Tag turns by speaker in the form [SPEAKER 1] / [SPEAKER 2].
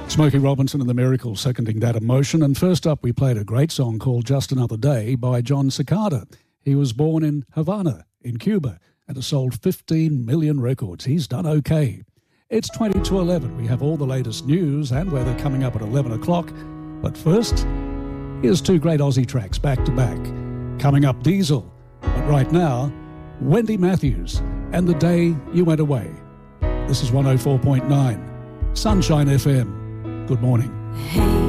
[SPEAKER 1] Smokey Robinson and the Miracles seconding that emotion. And first up, we played a great song called Just Another Day by John Cicada. He was born in Havana, in Cuba, and has sold 15 million records. He's done okay. It's 20 to 11. We have all the latest news and weather coming up at 11 o'clock. But first, here's two great Aussie tracks back to back. Coming up, Diesel. But right now, Wendy Matthews and The Day You Went Away. This is 104.9 Sunshine FM. Good morning.
[SPEAKER 2] Hey.